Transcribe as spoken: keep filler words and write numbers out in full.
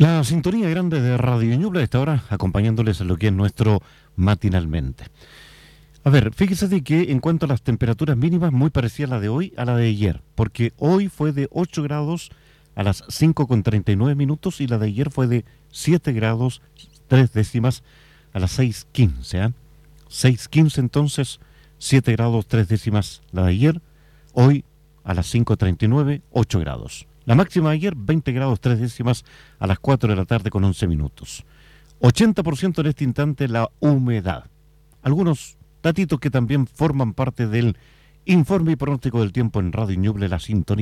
La sintonía grande de Radio Ñuble a esta hora, acompañándoles en lo que es nuestro matinalmente. A ver, fíjese de que en cuanto a las temperaturas mínimas, muy parecida a la de hoy a la de ayer, porque hoy fue de ocho grados a las cinco con treinta y nueve minutos y la de ayer fue de siete grados tres décimas a las seis quince. ¿eh? seis quince entonces, siete grados tres décimas la de ayer, hoy a las cinco treinta y nueve, ocho grados. La máxima de ayer, veinte grados tres décimas a las cuatro de la tarde con once minutos. ochenta por ciento en este instante la humedad. Algunos datitos que también forman parte del informe y pronóstico del tiempo en Radio Ñuble, la sintonía